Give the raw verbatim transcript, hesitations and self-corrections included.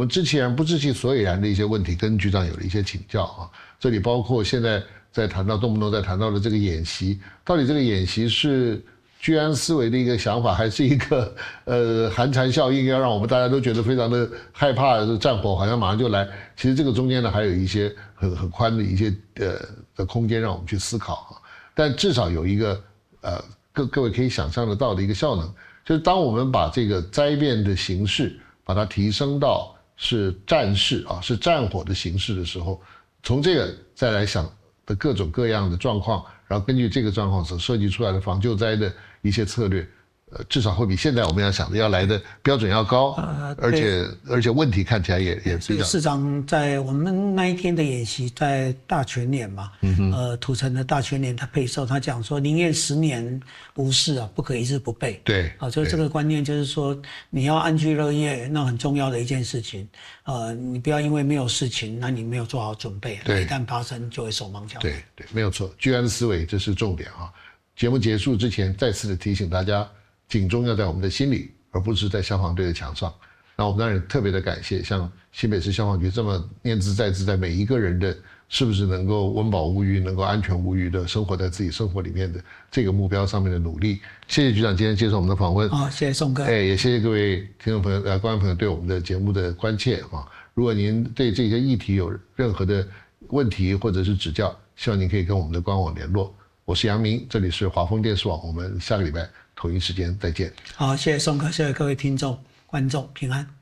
们知其然不知其所以然的一些问题，跟局长有了一些请教啊。这里包括现在在谈到动不动在谈到的这个演习，到底这个演习是居安思危的一个想法，还是一个呃寒蝉效应，要让我们大家都觉得非常的害怕，战火好像马上就来。其实这个中间呢，还有一些很很宽的一些呃的空间让我们去思考啊。但至少有一个呃各各位可以想象得到的一个效能，就是当我们把这个灾变的形式把它提升到是战事啊，是战火的形式的时候，从这个再来想的各种各样的状况，然后根据这个状况所设计出来的防救灾的一些策略，呃，至少会比现在我们要想的要来的标准要高，呃、而且而且问题看起来也也比较。 市长在我们那一天的演习，在大全联嘛，嗯、呃，土城的大全联他配售，他讲说宁愿十年无事啊，不可一日不备。 对， 啊，就是这个观念，就是说你要安居乐业，那很重要的一件事情。呃，你不要因为没有事情，那你没有做好准备，一旦发生就会手忙脚乱。 对对，没有错，居安思危这是重点啊。节目结束之前，再次的提醒大家，警钟要在我们的心里，而不是在消防队的墙上。那我们当然特别的感谢，像新北市消防局这么念兹在兹，在每一个人的是不是能够温饱无虞、能够安全无虞的生活在自己生活里面的这个目标上面的努力。谢谢局长今天接受我们的访问。 好，谢谢宋哥。 哎，也谢谢各位听众朋友、呃观众朋友对我们的节目的关切啊。如果您对这些议题有任何的问题或者是指教，希望您可以跟我们的官网联络。我是杨明，这里是华丰电视网，我们下个礼拜同一时间再见。 好，谢谢宋哥，谢谢各位听众、观众，平安。